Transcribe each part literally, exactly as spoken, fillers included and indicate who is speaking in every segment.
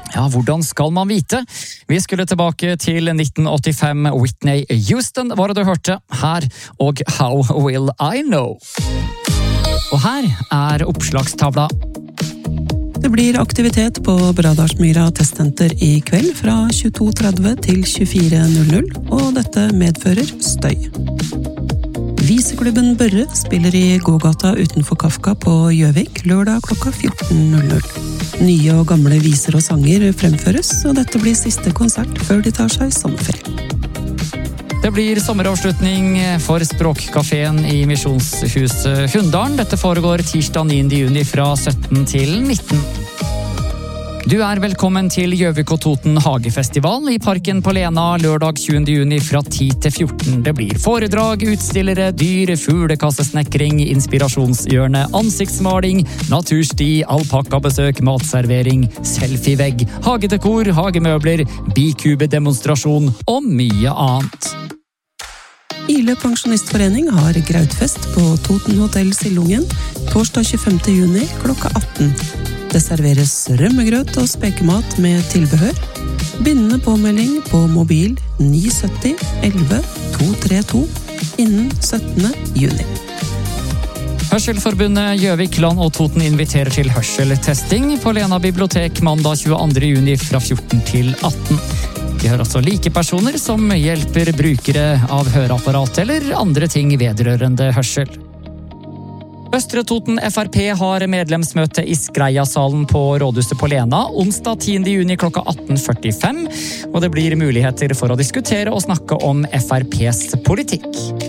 Speaker 1: Ja, hvordan skal man vite? Vi skulle tilbake til nitten åttifem. Whitney Houston var det du hørte her, og How Will I Know? Og her er oppslagstavla.
Speaker 2: Det blir aktivitet på Bradalsmyra testsenter i kveld fra tjueto tretti til tjuefire null null, og dette medfører støy. Viseklubben Børre spiller i gågata utenfor Kafka på Gjøvik lørdag klokka fjorten null null. Nye og gamle viser og sanger fremføres, og dette blir siste konsert før de tar seg sommerferie.
Speaker 1: Det blir sommeravslutning for Språkkaféen i Misjonshuset Hunndalen. Dette foregår tirsdag niende juni fra sytten til nitten. Du er velkommen til Gjøvik og Toten Hagefestival i Parken på Lena lørdag tjuende juni fra ti til fjorten. Det blir foredrag, utstillere, dyr, fuglekassesnekring, inspirasjonshjørne, ansiktsmaling, natursti, alpakkabesøk, matservering, selfievegg, hagedekor, hagemøbler, bikubedemonstrasjon og mye annet.
Speaker 2: Ile Pensjonistforening har grautfest på Toten Hotel Sildungen torsdag tjuefemte juni klokka atten. Det serveres rømmegrøt og spekemat med tilbehør. Bindende påmelding på mobil ni sytti elleve to tre to innen syttende juni.
Speaker 1: Hørselforbundet Gjøvik, Land og Toten inviterer til hørseltesting på Lena bibliotek mandag tjueandre juni fra fjorten til atten. De har også likepersoner som hjelper brukere av høreapparat eller andre ting vedrørende hørsel. Østre Toten F R P har medlemsmøte i Skreiasalen på Rådhuset på Lena onsdag tiende juni klokka atten førtifem, og det blir muligheter for å diskutere og snakke om F R P's politikk.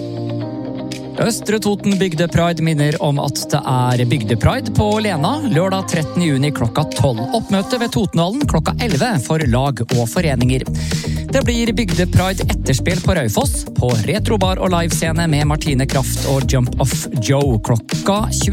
Speaker 1: Østre Toten Bygdepride minner om at det er Bygdepride på Lena lørdag trettende juni klokka tolv. Oppmøte ved Totenhallen klokka elleve for lag og foreninger. Det blir Bygdepride etterspill på Raufoss, på retrobar og livescene med Martine Kraft og Jump Off Joe klokka tjue.